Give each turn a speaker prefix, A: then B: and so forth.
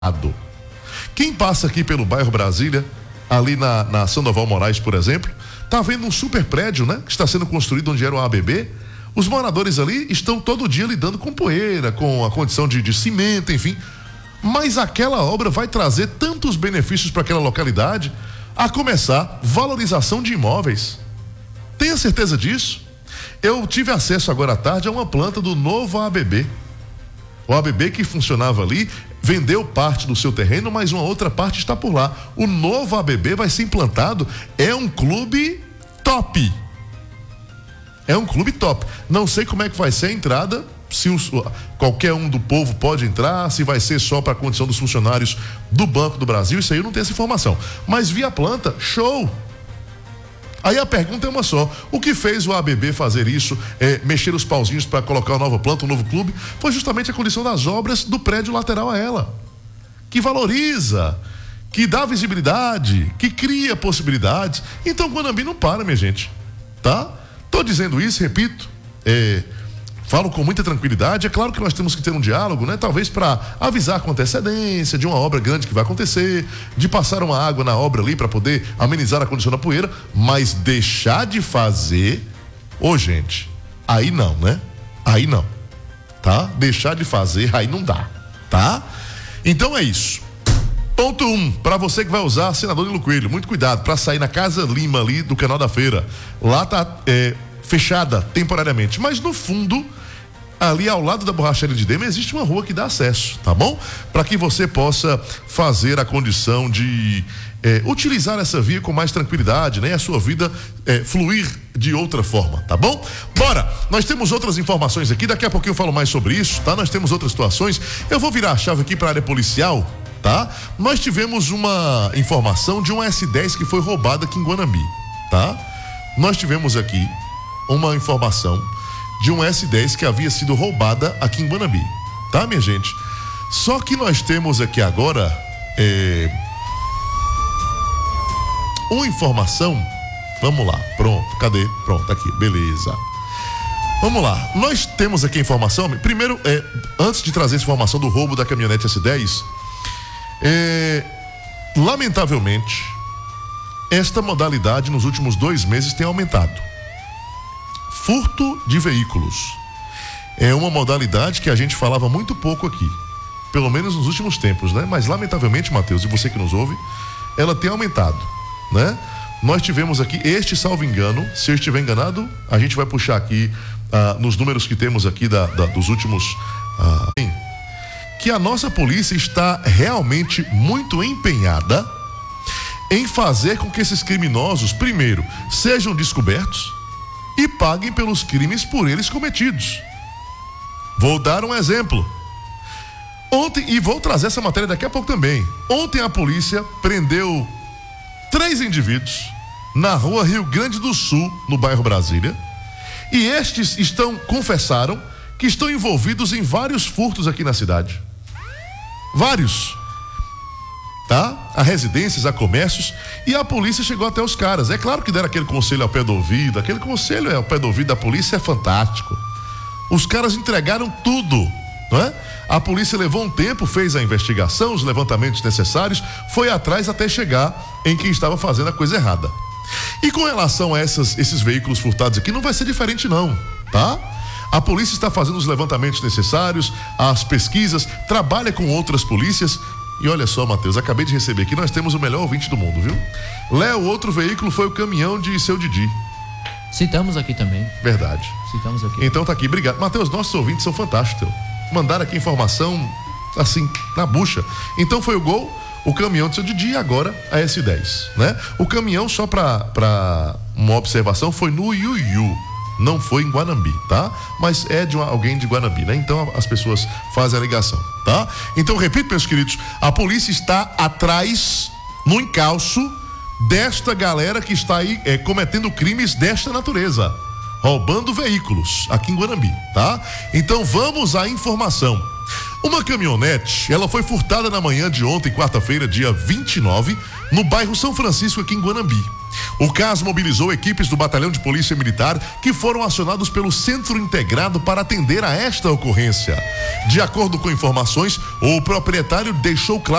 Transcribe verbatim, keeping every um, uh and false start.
A: Quem passa aqui pelo bairro Brasília, ali na, na Sandoval Moraes, por exemplo, tá vendo um super prédio, né? Que está sendo construído onde era o A B B. Os moradores ali estão todo dia lidando com poeira, com a condição de, de cimento, enfim. Mas aquela obra vai trazer tantos benefícios para aquela localidade, a começar valorização de imóveis. Tenha certeza disso. Eu tive acesso agora à tarde a uma planta do novo A B B. O A B B que funcionava ali, vendeu parte do seu terreno, mas uma outra parte está por lá. O novo A B B vai ser implantado, é um clube top. É um clube top. Não sei como é que vai ser a entrada, se os, qualquer um do povo pode entrar, se vai ser só para a condição dos funcionários do Banco do Brasil, isso aí eu não tenho essa informação. Mas via planta, show! Aí a pergunta é uma só: o que fez o A B B fazer isso, é, mexer os pauzinhos para colocar uma nova planta, um novo clube? Foi justamente a condição das obras do prédio lateral a ela, que valoriza, que dá visibilidade, que cria possibilidades. Então Guanambi não para, minha gente, tá? Tô dizendo isso, repito, é, falo com muita tranquilidade. É claro que nós temos que ter um diálogo, né? Talvez para avisar com antecedência de uma obra grande que vai acontecer, de passar uma água na obra ali para poder amenizar a condição da poeira, mas deixar de fazer, ô gente, aí não, né? Aí não, tá? Deixar de fazer, aí não dá, tá? Então é isso. Ponto um, para você que vai usar Senador Nilo Coelho, muito cuidado para sair na Casa Lima ali do Canal da Feira. Lá tá é, fechada temporariamente, mas no fundo, ali ao lado da borracharia de Dema, existe uma rua que dá acesso, tá bom? Para que você possa fazer a condição de é, utilizar essa via com mais tranquilidade, né? A sua vida é, fluir de outra forma, tá bom? Bora! Nós temos outras informações aqui, daqui a pouquinho eu falo mais sobre isso, tá? Nós temos outras situações. Eu vou virar a chave aqui para a área policial, tá? Nós tivemos uma informação de uma S dez que foi roubada aqui em Guanambi, tá? Nós tivemos aqui uma informação de um S dez que havia sido roubada aqui em Guanambi, tá, minha gente? Só que nós temos aqui agora é, uma informação. Vamos lá, pronto, cadê? Pronto, aqui, beleza. Vamos lá, nós temos aqui a informação. Primeiro, é, antes de trazer essa informação do roubo da caminhonete S dez, é, lamentavelmente, esta modalidade nos últimos dois meses tem aumentado. Furto de veículos é uma modalidade que a gente falava muito pouco aqui, pelo menos nos últimos tempos, né? Mas lamentavelmente, Matheus, e você que nos ouve, ela tem aumentado, né? Nós tivemos aqui, este salvo engano, se eu estiver enganado, a gente vai puxar aqui ah, nos números que temos aqui da, da, dos últimos ah, que a nossa polícia está realmente muito empenhada em fazer com que esses criminosos, primeiro, sejam descobertos e paguem pelos crimes por eles cometidos. Vou dar um exemplo. Ontem, e vou trazer essa matéria daqui a pouco também. Ontem a polícia prendeu três indivíduos na rua Rio Grande do Sul, no bairro Brasília, e estes estão, confessaram que estão envolvidos em vários furtos aqui na cidade. Vários. Tá? A residências, a comércios, e a polícia chegou até os caras. É claro que deram aquele conselho ao pé do ouvido, aquele conselho ao pé do ouvido da polícia é fantástico. Os caras entregaram tudo, não é? A polícia levou um tempo, fez a investigação, os levantamentos necessários, foi atrás até chegar em quem estava fazendo a coisa errada. E com relação a essas, esses veículos furtados aqui, não vai ser diferente não, tá? A polícia está fazendo os levantamentos necessários, as pesquisas, trabalha com outras polícias. E olha só, Matheus, acabei de receber aqui, nós temos o melhor ouvinte do mundo, viu? Léo, outro veículo foi o caminhão de seu Didi.
B: Citamos aqui também.
A: Verdade.
B: Citamos aqui.
A: Então tá aqui, obrigado. Matheus, nossos ouvintes são fantásticos. Mandaram aqui informação, assim, na bucha. Então foi o Gol, o caminhão de seu Didi e agora a S dez, né? O caminhão, só pra, pra uma observação, foi no Iuiú. Não foi em Guanambi, tá? Mas é de uma, alguém de Guanambi, né? Então as pessoas fazem a ligação, tá? Então, repito, meus queridos, a polícia está atrás, no encalço, desta galera que está aí é, cometendo crimes desta natureza, roubando veículos aqui em Guanambi, tá? Então vamos à informação. Uma caminhonete, ela foi furtada na manhã de ontem, quarta-feira, dia vinte e nove, no bairro São Francisco, aqui em Guanambi. O caso mobilizou equipes do Batalhão de Polícia Militar que foram acionados pelo Centro Integrado para atender a esta ocorrência. De acordo com informações, o proprietário deixou claro